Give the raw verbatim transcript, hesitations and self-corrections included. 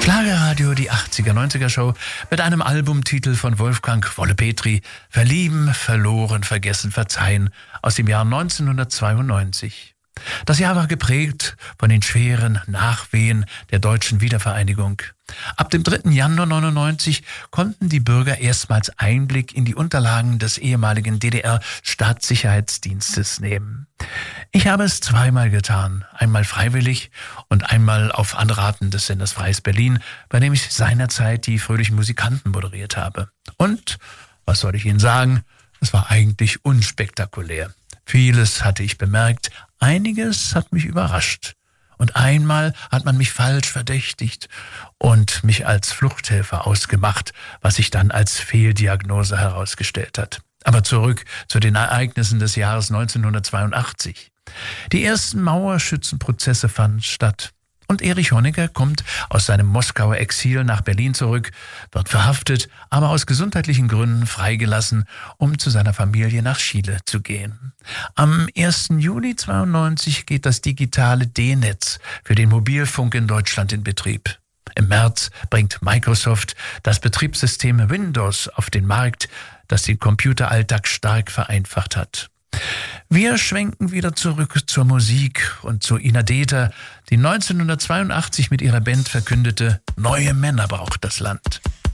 Schlagerradio, die achtziger, neunziger Show mit einem Albumtitel von Wolfgang Wolle-Petri, Verlieben, verloren, vergessen, verzeihen, aus dem Jahr neunzehnhundertzweiundneunzig. Das Jahr war geprägt von den schweren Nachwehen der deutschen Wiedervereinigung. Ab dem dritten Januar neunundneunzig konnten die Bürger erstmals Einblick in die Unterlagen des ehemaligen D D R-Staatssicherheitsdienstes nehmen. Ich habe es zweimal getan, einmal freiwillig und einmal auf Anraten des Senders Freies Berlin, bei dem ich seinerzeit die Fröhlichen Musikanten moderiert habe. Und, was soll ich Ihnen sagen, es war eigentlich unspektakulär. Vieles hatte ich bemerkt, einiges hat mich überrascht. Und einmal hat man mich falsch verdächtigt und mich als Fluchthelfer ausgemacht, was sich dann als Fehldiagnose herausgestellt hat. Aber zurück zu den Ereignissen des Jahres neunzehnhundertzweiundachtzig. Die ersten Mauerschützenprozesse fanden statt. Und Erich Honecker kommt aus seinem Moskauer Exil nach Berlin zurück, wird verhaftet, aber aus gesundheitlichen Gründen freigelassen, um zu seiner Familie nach Chile zu gehen. Am ersten Juli zweiundneunzig geht das digitale D-Netz für den Mobilfunk in Deutschland in Betrieb. Im März bringt Microsoft das Betriebssystem Windows auf den Markt, das den Computeralltag stark vereinfacht hat. Wir schwenken wieder zurück zur Musik und zu Ina Deter, die neunzehnhundertzweiundachtzig mit ihrer Band verkündete, neue Männer braucht das Land.